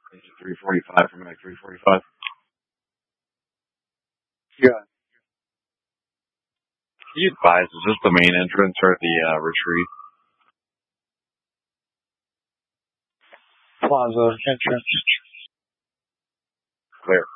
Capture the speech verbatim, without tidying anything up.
three forty-five from Act three forty-five. Yeah. Can you advise, is this the main entrance or the uh, retreat? Plaza entrance. Clear.